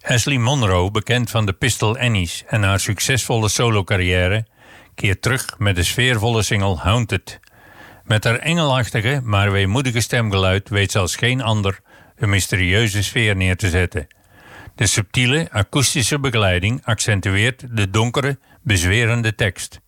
Ashley Monroe, bekend van de Pistol Annies en haar succesvolle solocarrière, keert terug met de sfeervolle single Haunted. Met haar engelachtige, maar weemoedige stemgeluid weet ze als geen ander een mysterieuze sfeer neer te zetten. De subtiele, akoestische begeleiding accentueert de donkere, bezwerende tekst.